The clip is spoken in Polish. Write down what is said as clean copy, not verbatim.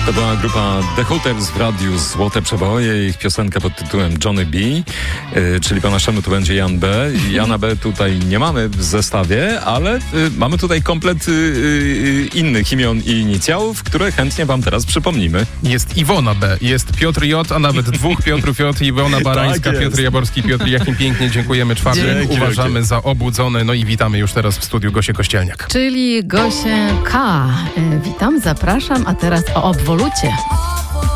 To była grupa The Hooters w radiu Złote Przeboje. Ich piosenka pod tytułem Johnny B, czyli po naszemu to będzie Jan B. Jana B tutaj nie mamy w zestawie, ale mamy tutaj komplet innych imion i inicjałów, które chętnie wam teraz przypomnimy. Jest Iwona B, jest Piotr J, a nawet dwóch Piotrów J, Iwona Barańska, Tak Piotr Jaborski, Piotr Jakim pięknie dziękujemy czwartym. Uważamy za obudzone. No i witamy już teraz w studiu Gosię Kościelniak. Czyli Gosię K. Witam, zapraszam, a teraz o obwolucie.